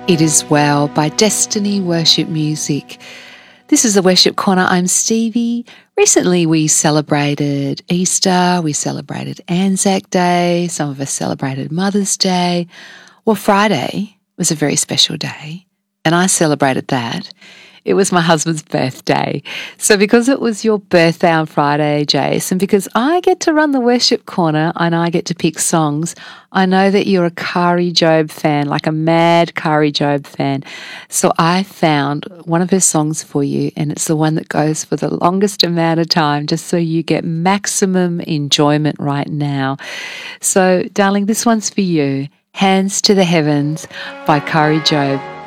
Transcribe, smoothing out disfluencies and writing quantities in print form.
It Is Well by Destiny Worship Music. This is the Worship Corner. I'm Stevie. Recently we celebrated Easter, we celebrated Anzac Day, some of us celebrated Mother's Day. Well, Friday was a very special day, and I celebrated that. It was my husband's birthday. So because it was your birthday on Friday, Jace, and because I get to run the Worship Corner and I get to pick songs, I know that you're a Kari Jobe fan, like a mad Kari Jobe fan. So I found one of her songs for you, and it's the one that goes for the longest amount of time, just so you get maximum enjoyment right now. So, darling, this one's for you. Hands to the Heavens by Kari Jobe.